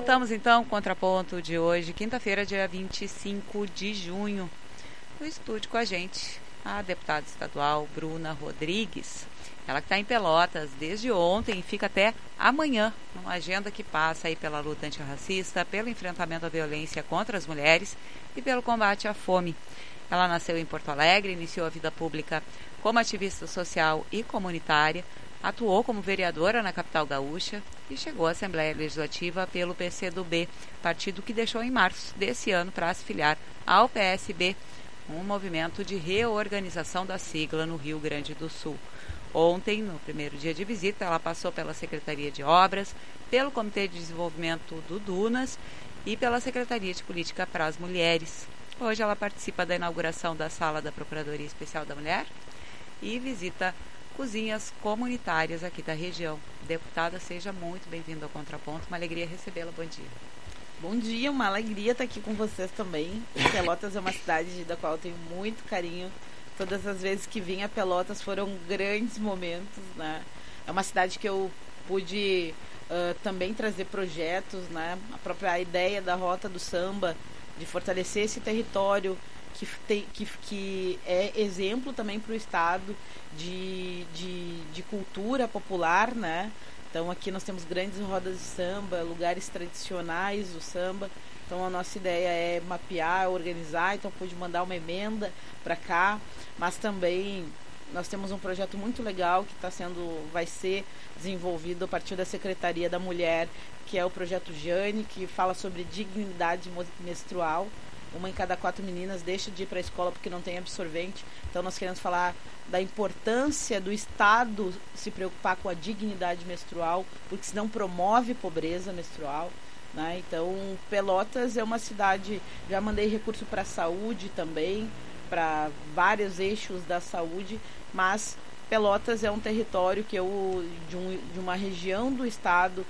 Voltamos então com o Contraponto de hoje, quinta-feira, dia 25 de junho. No estúdio com a gente, a deputada estadual Bruna Rodrigues. Ela que está em Pelotas desde ontem e fica até amanhã, numa agenda que passa aí pela luta antirracista, pelo enfrentamento à violência contra as mulheres e pelo combate à fome. Ela nasceu em Porto Alegre, iniciou a vida pública como ativista social e comunitária, atuou como vereadora na capital gaúcha e chegou à Assembleia Legislativa pelo PCdoB, partido que deixou em março desse ano para se filiar ao PSB, um movimento de reorganização da sigla no Rio Grande do Sul. Ontem, no primeiro dia de visita, ela passou pela Secretaria de Obras, pelo Comitê de Desenvolvimento do Dunas e pela Secretaria de Política para as Mulheres. Hoje ela participa da inauguração da Sala da Procuradoria Especial da Mulher e visita cozinhas comunitárias aqui da região. Deputada, seja muito bem-vinda ao Contraponto. Uma alegria recebê-la. Bom dia. Bom dia, uma alegria estar aqui com vocês também. Pelotas é uma cidade da qual eu tenho muito carinho. Todas as vezes que vim a Pelotas foram grandes momentos, né? É uma cidade que eu pude também trazer projetos, né? A própria ideia da Rota do Samba, de fortalecer esse território que é exemplo também para o estado de cultura popular, né? Então aqui nós temos grandes rodas de samba, lugares tradicionais do samba. Então a nossa ideia é mapear, organizar, então pude mandar uma emenda para cá, mas também nós temos um projeto muito legal que vai ser desenvolvido a partir da Secretaria da Mulher, que é o projeto Jane, que fala sobre dignidade menstrual. 1 em cada 4 meninas deixa de ir para a escola porque não tem absorvente. Então nós queremos falar da importância do Estado se preocupar com a dignidade menstrual, porque senão promove pobreza menstrual, né? Então Pelotas é uma cidade, já mandei recurso para a saúde também, para vários eixos da saúde, mas Pelotas é um território que de uma região do estado